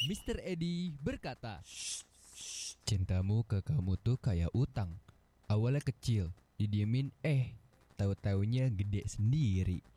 Mr. Edi berkata, cintamu ke kamu tuh kayak utang. Awalnya kecil, didiemin, tahu-taunya gede sendiri.